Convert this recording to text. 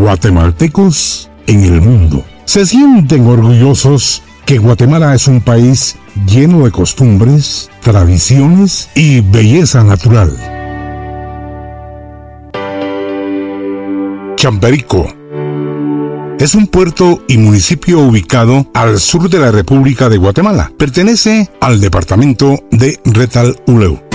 guatemaltecos en el mundo. Se sienten orgullosos que Guatemala es un país lleno de costumbres, tradiciones y belleza natural. Champerico es un puerto y municipio ubicado al sur de la República de Guatemala. Pertenece al departamento de Retalhuleu.